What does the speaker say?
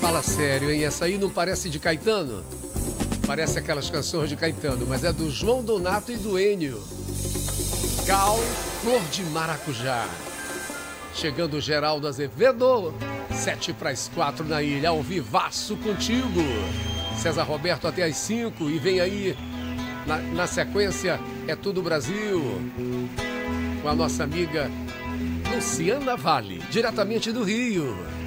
Fala sério, hein? Essa aí não parece de Caetano? Parece aquelas canções de Caetano, mas é do João Donato e do Enio. Cal, Flor de Maracujá. Chegando o Geraldo Azevedo, 3:07 na ilha, ao vivaço contigo. César Roberto até às 5 e vem aí, na sequência, É Tudo Brasil, com a nossa amiga Luciana Vale, diretamente do Rio.